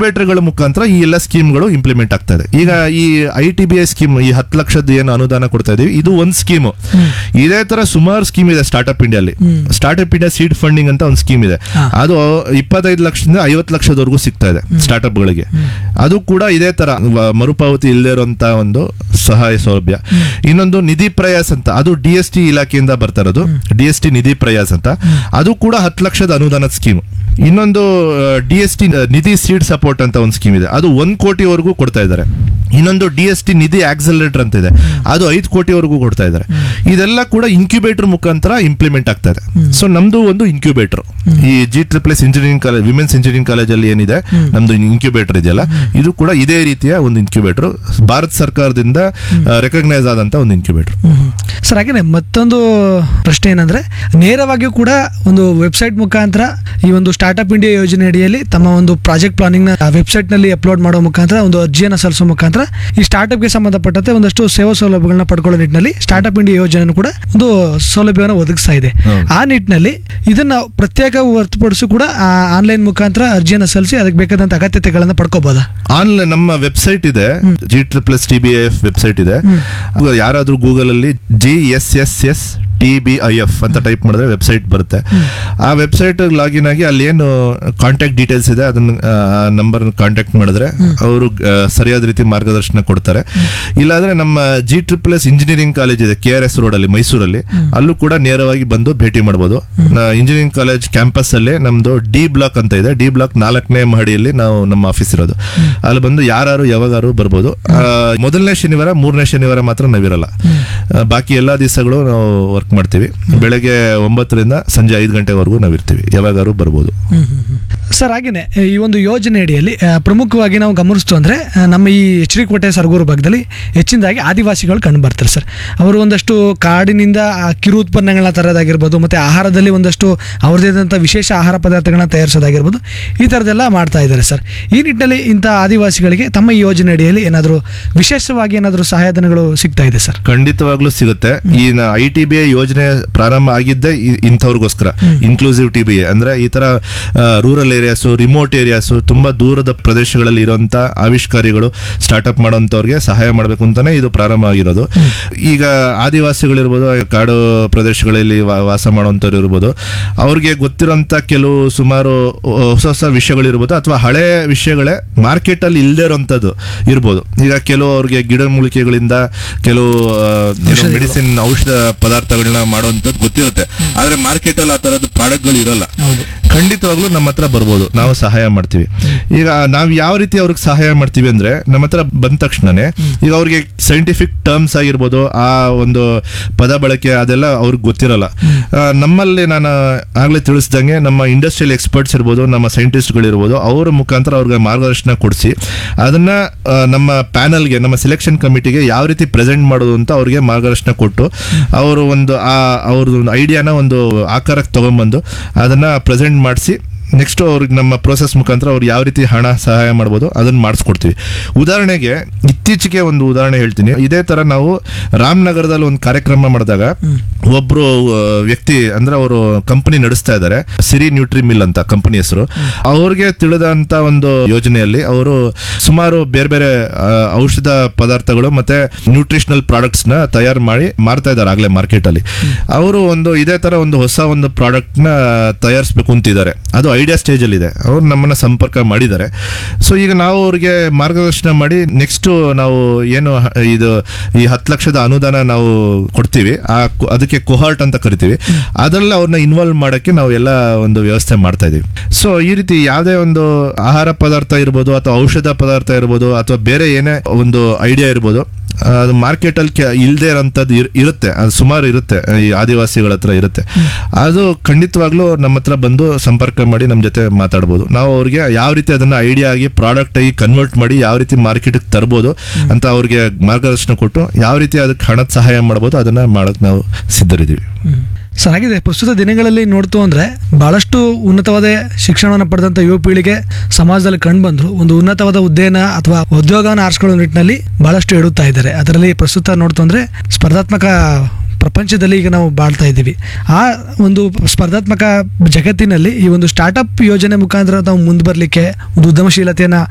ಇನ್ಕ್ಯುಬೇಟರ್ಗಳ ಮುಖಾಂತರ ಈ ಎಲ್ಲ ಸ್ಕೀಮ್ಗಳು ಇಂಪ್ಲಿಮೆಂಟ್ ಆಗ್ತಾ ಇದೆ. ಈಗ ಈ ITBI ಸ್ಕೀಮ್, ಈ 10 ಲಕ್ಷದ ಏನು ಅನುದಾನ ಕೊಡ್ತಾ ಇದೀವಿ, ಇದು ಒಂದು ಸ್ಕೀಮು. ಇದೇ ತರ ಸುಮಾರು ಸ್ಕೀಮ್ ಇದೆ startup ಇಂಡಿಯಲ್ಲಿ. Startup India seed funding ಅಂತ ಒಂದು ಸ್ಕೀಮ್ ಇದೆ. ಅದು 25 ಲಕ್ಷದಿಂದ 50 ಲಕ್ಷದವರೆಗೂ ಸಿಗ್ತಾ ಇದೆ ಸ್ಟಾರ್ಟ್ಅಪ್ ಗಳಿಗೆ. ಅದು ಕೂಡ ಇದೇ ತರ ಮರುಪಾವತಿ ಇಲ್ಲದೆ ಇರುವಂತ ಒಂದು ಸಹಾಯ ಸೌಲಭ್ಯ. ಇನ್ನೊಂದು ನಿಧಿ ಪ್ರಯಾಸ್ ಅಂತ, ಅದು DST ಇಲಾಖೆಯಿಂದ ಬರ್ತಾ ಇರೋದು. DST ನಿಧಿ ಪ್ರಯಾಸ್ ಅಂತ, ಅದು ಕೂಡ 10 ಲಕ್ಷದ ಅನುದಾನದ ಸ್ಕೀಮ್. ಇನ್ನೊಂದು DST ನಿಧಿ ಸೀಡ್ ಸಪೋರ್ಟ್ ಅಂತ ಒಂದು ಸ್ಕೀಮ್ ಇದೆ, ಅದು 1 ಕೋಟಿವರೆಗೂ ಕೊಡ್ತಾ ಇದ್ದಾರೆ. ಇನ್ನೊಂದು DST ನಿಧಿ ಆಕ್ಸಲರೇಟರ್ ಅಂತ ಇದೆ, ಅದು 5 ಕೋಟಿವರೆಗೂ ಕೊಡ್ತಾ ಇದ್ದಾರೆ. ಇದೆಲ್ಲ ಕೂಡ ಇನ್ಕ್ಯುಬೇಟರ್ ಮುಖಾಂತರ ಇಂಪ್ಲಿಮೆಂಟ್ ಆಗ್ತಾ ಇದೆ. ಸೊ ನಮ್ದು ಒಂದು ಇನ್ಕ್ಯುಬೇಟರ್, ಈ GSSS engineering college, women's engineering ಕಾಲೇಜಲ್ಲಿ ಏನಿದೆ ನಮ್ದು ಇನ್ಕ್ಯುಬೇಟರ್ ಇದೆಯಲ್ಲ, ಇದು ಕೂಡ ಇದೇ ರೀತಿಯ ಒಂದು ಇನ್ಕ್ಯುಬೇಟರ್, ಭಾರತ ಸರ್ಕಾರದಿಂದ ರೆಕಗ್ನೈಸ್ ಆದಂತ ಒಂದು ಇನ್ಕ್ಯುಬೇಟರ್. ಸರ್, ಹಾಗೇನೆ ಮತ್ತೊಂದು ಪ್ರಶ್ನೆ ಏನಂದ್ರೆ, ನೇರವಾಗಿಯೂ ಕೂಡ ಒಂದು ವೆಬ್ಸೈಟ್ ಮುಖಾಂತರ ಈ ಒಂದು ಸ್ಟಾರ್ಟ್ಅಪ್ ಇಂಡಿಯಾ ಯೋಜನೆ ಅಡಿಯಲ್ಲಿ ತಮ್ಮ ಒಂದು ಪ್ರಾಜೆಕ್ಟ್ ಪ್ಲಾನಿಂಗ್ ನ ವೆಬ್ಸೈಟ್ ನಲ್ಲಿ ಅಪ್ಲೋಡ್ ಮಾಡೋ ಮುಖಾಂತರ, ಒಂದು ಅರ್ಜಿಯನ್ನು ಸಲ್ಲಿಸೋ ಮುಖಾಂತರ ಈ ಸ್ಟಾರ್ಟ್ಅಪ್ಗೆ ಸಂಬಂಧಪಟ್ಟಂತೆ ಒಂದಷ್ಟು ಸೇವಾ ಸೌಲಭ್ಯಗಳನ್ನ ಪಡ್ಕೊಳ್ಳೋ ನಿಟ್ಟಿನಲ್ಲಿ ಸ್ಟಾರ್ಟ್ಅಪ್ ಇಂಡಿಯಾ ಯೋಜನೆ ಕೂಡ ಒಂದು ಸೌಲಭ್ಯವನ್ನು ಒದಗಿಸ್ತಾ ಇದೆ. ಆ ನಿಟ್ಟಿನಲ್ಲಿ ಇದನ್ನ ಪ್ರತ್ಯೇಕ ಹೊರತುಪಡಿಸಿ ಕೂಡ ಆನ್ಲೈನ್ ಮುಖಾಂತರ ಅರ್ಜಿಯನ್ನು ಸಲ್ಲಿಸಿ ಅದಕ್ಕೆ ಬೇಕಾದಂತ ಅಗತ್ಯತೆಗಳನ್ನ ಪಡ್ಕೋಬಹುದಾ? ಆನ್ಲೈನ್ ನಮ್ಮ ವೆಬ್ಸೈಟ್ ಇದೆ, GSSS ವೆಬ್ಸೈಟ್ ಇದೆ. ಯಾರಾದ್ರೂ ಗೂಗಲ್ ಅಲ್ಲಿ GSSS-TBIF ಅಂತ ಟೈಪ್ ಮಾಡಿದ್ರೆ ವೆಬ್ಸೈಟ್ ಬರುತ್ತೆ. ಆ ವೆಬ್ಸೈಟ್ ಲಾಗಿನ್ ಆಗಿ ಅಲ್ಲಿ ಏನು ಕಾಂಟ್ಯಾಕ್ಟ್ ಡೀಟೇಲ್ಸ್ ಇದೆ ಅದನ್ನ ನಂಬರ್ ಕಾಂಟ್ಯಾಕ್ಟ್ ಮಾಡಿದ್ರೆ ಅವರು ಸರಿಯಾದ ರೀತಿ ಮಾರ್ಗದರ್ಶನ ಕೊಡ್ತಾರೆ. ಇಲ್ಲಾಂದ್ರೆ ನಮ್ಮ GSSS ಇಂಜಿನಿಯರಿಂಗ್ ಕಾಲೇಜ್ ಇದೆ KRS ರೋಡ್ ಅಲ್ಲಿ ಮೈಸೂರಲ್ಲಿ, ಅಲ್ಲೂ ಕೂಡ ನೇರವಾಗಿ ಬಂದು ಭೇಟಿ ಮಾಡಬಹುದು. ಇಂಜಿನಿಯರಿಂಗ್ ಕಾಲೇಜ್ ಕ್ಯಾಂಪಸ್ ಅಲ್ಲೇ ನಮ್ದು D ಬ್ಲಾಕ್ ಅಂತ ಇದೆ, D ಬ್ಲಾಕ್ 4ನೇ ಮಹಡಿಯಲ್ಲಿ ನಾವು ನಮ್ಮ ಆಫೀಸ್ ಇರೋದು. ಅಲ್ಲಿ ಬಂದು ಯಾರು ಯಾವಾಗಾರು ಬರ್ಬೋದು. ಮೊದಲನೇ ಶನಿವಾರ 3ನೇ ಶನಿವಾರ ಮಾತ್ರ ನಾವಿರಲ್ಲ, ಬಾಕಿ ಎಲ್ಲಾ ದಿವಸಗಳು ನಾವು ವರ್ಕ್ ಮಾಡ್ತೀವಿ. ಬೆಳಗ್ಗೆ 9ರಿಂದ ಸಂಜೆ 5 ಗಂಟೆವರೆಗೂ ನಾವಿರ್ತೀವಿ, ಯಾವಾಗಾರು ಬರ್ಬೋದು. ಸರ್, ಹಾಗೇನೆ ಈ ಒಂದು ಯೋಜನೆ ಅಡಿಯಲ್ಲಿ ಪ್ರಮುಖವಾಗಿ ನಾವು ಗಮನಿಸ್ತು ಅಂದ್ರೆ, ನಮ್ಮ ಈ HD-ಕೋಟೆ ಸರಗೂರು ಭಾಗದಲ್ಲಿ ಹೆಚ್ಚಿನದಾಗಿ ಆದಿವಾಸಿಗಳು ಕಂಡು ಬರ್ತಾರೆ ಸರ್. ಅವರು ಒಂದಷ್ಟು ಕಾಡಿನಿಂದ ಕಿರು ಉತ್ಪನ್ನಗಳನ್ನ ತರೋದಾಗಿರ್ಬೋದು, ಮತ್ತೆ ಆಹಾರದಲ್ಲಿ ಒಂದಷ್ಟು ಅವ್ರದೇ ಆದಂಥ ವಿಶೇಷ ಆಹಾರ ಪದಾರ್ಥಗಳನ್ನ ತಯಾರಿಸೋದಾಗಿರ್ಬೋದು, ಈ ಥರದ್ದೆಲ್ಲ ಮಾಡ್ತಾ ಇದ್ದಾರೆ ಸರ್. ಈ ನಿಟ್ಟಿನಲ್ಲಿ ಇಂಥ ಆದಿವಾಸಿಗಳಿಗೆ ತಮ್ಮ ಈ ಯೋಜನೆ ಅಡಿಯಲ್ಲಿ ಏನಾದರೂ ವಿಶೇಷವಾಗಿ ಏನಾದರೂ ಸಹಾಯಧನಗಳು ಸಿಗ್ತಾ ಇದೆ ಸರ್? ಖಂಡಿತವಾಗ್ಲೂ ಸಿಗುತ್ತೆ. ಈ ITBI ಯೋಜನೆ ಪ್ರಾರಂಭ ಆಗಿದ್ದೆ ಇಂಥವ್ರಿಗೋಸ್ಕರ, ಇನ್ಕ್ಲೂಸಿವ್ TBA ಅಂದ್ರೆ ಈ ತರ ರೂರಲ್ ಏರಿಯಾಸು, ರಿಮೋಟ್ ಏರಿಯಾಸು, ತುಂಬಾ ದೂರದ ಪ್ರದೇಶಗಳಲ್ಲಿ ಇರುವಂತ ಆವಿಷ್ಕಾರಿಗಳು, ಸ್ಟಾರ್ಟ್ಅಪ್ ಮಾಡೋಂಥವ್ರಿಗೆ ಸಹಾಯ ಮಾಡಬೇಕು ಅಂತಾನೆ ಇದು ಪ್ರಾರಂಭ ಆಗಿರೋದು. ಈಗ ಆದಿವಾಸಿಗಳಿರ್ಬೋದು, ಕಾಡು ಪ್ರದೇಶಗಳಲ್ಲಿ ವಾಸ ಮಾಡುವಂಥವ್ರು ಇರ್ಬೋದು, ಅವ್ರಿಗೆ ಗೊತ್ತಿರೋಂಥ ಕೆಲವು ಸುಮಾರು ಹೊಸ ಹೊಸ ವಿಷಯಗಳಿರ್ಬೋದು, ಅಥವಾ ಹಳೆ ವಿಷಯಗಳೇ ಮಾರ್ಕೆಟ್ ಅಲ್ಲಿ ಇಲ್ಲದೆ ಇರೋಂಥದ್ದು ಇರ್ಬೋದು. ಈಗ ಕೆಲವು ಅವ್ರಿಗೆ ಗಿಡಮೂಲಿಕೆಗಳಿಂದ ಕೆಲವು ಮೆಡಿಸಿನ್ ಔಷಧ ಪದಾರ್ಥಗಳನ್ನ ಮಾಡುವಂಥದ್ದು ಗೊತ್ತಿರುತ್ತೆ, ಆದ್ರೆ ಮಾರ್ಕೆಟ್ ಅಲ್ಲಿ ಆ ತರದ್ದು ಪ್ರಾಡಕ್ಟ್ಗಳು ಇರಲ್ಲ. ಖಂಡಿತವಾಗ್ಲೂ ನಮ್ಮ ಹತ್ರ ಬರ್ಬೋದು, ನಾವು ಸಹಾಯ ಮಾಡ್ತೀವಿ. ಈಗ ನಾವು ಯಾವ ರೀತಿ ಅವ್ರಿಗೆ ಸಹಾಯ ಮಾಡ್ತೀವಿ ಅಂದ್ರೆ, ನಮ್ಮ ಹತ್ರ ಬಂದ ತಕ್ಷಣನೇ ಈಗ ಅವ್ರಿಗೆ ಸೈಂಟಿಫಿಕ್ ಟರ್ಮ್ಸ್ ಆಗಿರ್ಬೋದು, ಆ ಒಂದು ಪದ ಬಳಕೆ ಅದೆಲ್ಲ ಅವ್ರಿಗೆ ಗೊತ್ತಿರಲ್ಲ. ನಮ್ಮಲ್ಲಿ ನಾನು ಆಗ್ಲೇ ತಿಳಿಸ್ದಂಗೆ ನಮ್ಮ ಇಂಡಸ್ಟ್ರಿಯಲ್ ಎಕ್ಸ್ಪರ್ಟ್ಸ್ ಇರ್ಬೋದು, ನಮ್ಮ ಸೈಂಟಿಸ್ಟ್ಗಳಿರ್ಬೋದು, ಅವರ ಮುಖಾಂತರ ಅವ್ರಿಗೆ ಮಾರ್ಗದರ್ಶನ ಕೊಡಿಸಿ ಅದನ್ನ ನಮ್ಮ ಪ್ಯಾನಲ್ಗೆ, ನಮ್ಮ ಸೆಲೆಕ್ಷನ್ ಕಮಿಟಿಗೆ ಯಾವ ರೀತಿ ಪ್ರೆಸೆಂಟ್ ಮಾಡೋದು ಅಂತ ಅವ್ರಿಗೆ ಮಾರ್ಗದರ್ಶನ ಕೊಟ್ಟು, ಅವರು ಒಂದು ಅವ್ರದ್ದು ಒಂದು ಐಡಿಯಾನ ಒಂದು ಆಕಾರಕ್ಕೆ ತಗೊಂಡ್ಬಂದು ಅದನ್ನ ಪ್ರೆಸೆಂಟ್ ಮಾಡಿಸಿ, ನೆಕ್ಸ್ಟ್ ಅವ್ರಿಗೆ ನಮ್ಮ ಪ್ರೋಸೆಸ್ ಮುಖಾಂತರ ಅವ್ರು ಯಾವ ರೀತಿ ಹಣ ಸಹಾಯ ಮಾಡ್ಬೋದು ಅದನ್ನ ಮಾಡಿಸ್ಕೊಡ್ತೀವಿ. ಉದಾಹರಣೆಗೆ ಇತ್ತೀಚೆಗೆ ಒಂದು ಉದಾಹರಣೆ ಹೇಳ್ತೀನಿ. ಇದೇ ತರ ನಾವು ರಾಮನಗರದಲ್ಲಿ ಒಂದು ಕಾರ್ಯಕ್ರಮ ಮಾಡಿದಾಗ ಒಬ್ರು ವ್ಯಕ್ತಿ ಅಂದ್ರೆ ಅವರು ಕಂಪನಿ ನಡೆಸ್ತಾ ಇದ್ದಾರೆ, ಸಿರಿ ನ್ಯೂಟ್ರಿ ಮಿಲ್ ಅಂತ ಕಂಪನಿ ಹೆಸರು. ಅವ್ರಿಗೆ ತಿಳಿದಂತ ಒಂದು ಯೋಜನೆಯಲ್ಲಿ ಅವರು ಸುಮಾರು ಬೇರೆ ಬೇರೆ ಔಷಧ ಪದಾರ್ಥಗಳು ಮತ್ತೆ ನ್ಯೂಟ್ರಿಷನಲ್ ಪ್ರಾಡಕ್ಟ್ಸ್ ನ ತಯಾರು ಮಾಡಿ ಮಾರ್ತಾ ಇದ್ದಾರೆ ಆಗ್ಲೇ ಮಾರ್ಕೆಟ್ ಅಲ್ಲಿ. ಅವರು ಒಂದು ಇದೇ ತರ ಒಂದು ಹೊಸ ಒಂದು ಪ್ರಾಡಕ್ಟ್ ನ ತಯಾರಿಸಬೇಕು ಅಂತಿದ್ದಾರೆ, ಅದು ಐಡಿಯಾ ಸ್ಟೇಜ್ ಅಲ್ಲಿ ಇದೆ. ಅವ್ರು ನಮ್ಮನ್ನ ಸಂಪರ್ಕ ಮಾಡಿದ್ದಾರೆ. ಸೊ ಈಗ ನಾವು ಅವ್ರಿಗೆ ಮಾರ್ಗದರ್ಶನ ಮಾಡಿ ನೆಕ್ಸ್ಟ್ ನಾವು ಏನು ಇದು ಈ 10 ಲಕ್ಷದ ಅನುದಾನ ನಾವು ಕೊಡ್ತೀವಿ, ಅದಕ್ಕೆ ಕೊಹಾರ್ಟ್ ಅಂತ ಕರಿತೀವಿ, ಅದರಲ್ಲಿ ಅವ್ರನ್ನ ಇನ್ವಾಲ್ವ್ ಮಾಡಕ್ಕೆ ನಾವು ಎಲ್ಲ ಒಂದು ವ್ಯವಸ್ಥೆ ಮಾಡ್ತಾ ಇದೀವಿ. ಸೊ ಈ ರೀತಿ ಯಾವುದೇ ಒಂದು ಆಹಾರ ಪದಾರ್ಥ ಇರ್ಬೋದು, ಅಥವಾ ಔಷಧ ಪದಾರ್ಥ ಇರ್ಬೋದು, ಅಥವಾ ಬೇರೆ ಏನೇ ಒಂದು ಐಡಿಯಾ ಇರ್ಬೋದು, ಅದು ಮಾರ್ಕೆಟ್ ಅಲ್ಲಿ ಇಲ್ಲದೆ ಇರೋಂಥದ್ದು ಇರುತ್ತೆ, ಅದು ಸುಮಾರು ಇರುತ್ತೆ, ಈ ಆದಿವಾಸಿಗಳ ಹತ್ರ ಇರುತ್ತೆ. ಅದು ಖಂಡಿತವಾಗ್ಲೂ ನಮ್ಮ ಹತ್ರ ಬಂದು ಸಂಪರ್ಕ ಮಾಡಿ ನಮ್ಮ ಜೊತೆ ಮಾತಾಡ್ಬೋದು. ನಾವು ಅವ್ರಿಗೆ ಯಾವ ರೀತಿ ಅದನ್ನ ಐಡಿಯಾ ಆಗಿ ಪ್ರಾಡಕ್ಟ್ ಆಗಿ ಕನ್ವರ್ಟ್ ಮಾಡಿ ಯಾವ ರೀತಿ ಮಾರ್ಕೆಟ್ ತರಬಹುದು ಅಂತ ಅವ್ರಿಗೆ ಮಾರ್ಗದರ್ಶನ ಕೊಟ್ಟು ಯಾವ ರೀತಿ ಅದಕ್ಕೆ ಹಣದ ಸಹಾಯ ಮಾಡ್ಬೋದು ಅದನ್ನ ಮಾಡಕ್ ನಾವು ಸಿದ್ಧರಿದ್ದೀವಿ. ಸರ್, ಆಗಿದೆ ಪ್ರಸ್ತುತ ದಿನಗಳಲ್ಲಿ ನೋಡ್ತು ಅಂದ್ರೆ ಬಹಳಷ್ಟು ಉನ್ನತವಾದ ಶಿಕ್ಷಣವನ್ನು ಪಡೆದಂತ ಯುವ ಪೀಳಿಗೆ ಸಮಾಜದಲ್ಲಿ ಕಂಡು ಬಂದ್ರು ಒಂದು ಉನ್ನತವಾದ ಹುದ್ದೆನ ಅಥವಾ ಉದ್ಯೋಗವನ್ನು ಆರಿಸಿಕೊಳ್ಳೋ ನಿಟ್ಟಿನಲ್ಲಿ ಬಹಳಷ್ಟು ಎಡುತ್ತಾ ಇದ್ದಾರೆ. ಅದರಲ್ಲಿ ಪ್ರಸ್ತುತ ನೋಡ್ತು ಅಂದ್ರೆ ಸ್ಪರ್ಧಾತ್ಮಕ ಪ್ರಪಂಚದಲ್ಲಿ ಈಗ ನಾವು ಬಾಳ್ತಾ ಇದ್ದೀವಿ. ಆ ಒಂದು ಸ್ಪರ್ಧಾತ್ಮಕ ಜಗತ್ತಿನಲ್ಲಿ ಈ ಒಂದು ಸ್ಟಾರ್ಟ್ಅಪ್ ಯೋಜನೆ ಮುಖಾಂತರ ನಾವು ಮುಂದೆ ಬರಲಿಕ್ಕೆ ಒಂದು ಉದ್ಯಮಶೀಲತೆಯನ್ನ